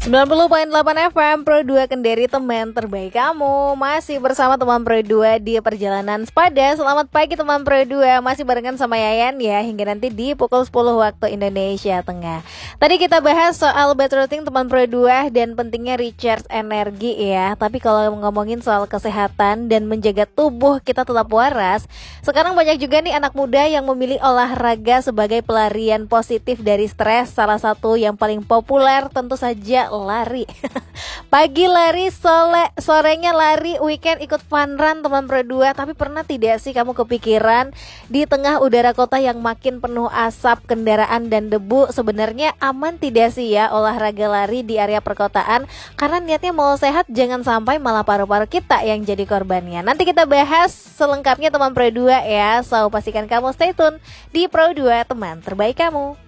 90,8 FM Pro 2 Kendari, teman terbaik kamu. Masih bersama teman Pro 2 di perjalanan sepada. Selamat pagi teman Pro 2. Masih barengan sama Yayan ya, hingga nanti di pukul 10 waktu Indonesia Tengah. Tadi kita bahas soal bed routine teman Pro 2 dan pentingnya recharge energi ya. Tapi kalau ngomongin soal kesehatan dan menjaga tubuh kita tetap waras, sekarang banyak juga nih anak muda yang memilih olahraga sebagai pelarian positif dari stres. Salah satu yang paling populer tentu saja lari. Pagi lari, sorenya lari, weekend ikut fun run teman Pro 2. Tapi pernah tidak sih kamu kepikiran di tengah udara kota yang makin penuh asap kendaraan dan debu, sebenarnya aman tidak sih ya olahraga lari di area perkotaan? Karena niatnya mau sehat, jangan sampai malah paru-paru kita yang jadi korbannya. Nanti kita bahas selengkapnya teman Pro 2 ya. So pastikan kamu stay tune di Pro 2, teman terbaik kamu.